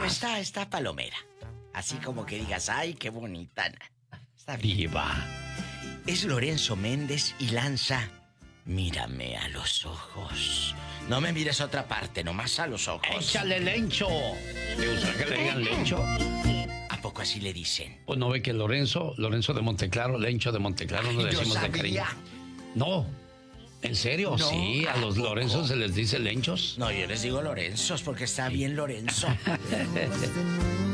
Pero está palomera. Así como que digas, ay, qué bonita. Está bien. Diva. Es Lorenzo Méndez y lanza Mírame a los ojos. No me mires a otra parte, nomás a los ojos. ¡Échale, Lencho! ¿Le gusta que le digan Lencho? ¿A poco así le dicen? Pues no ve que Lorenzo de Monteclaro, Lencho de Monteclaro, no Ay, decimos yo de cariño. No, ¿en serio? No, Sí, a los Lorenzos se les dice Lenchos. No, yo les digo Lorenzos porque está bien Lorenzo.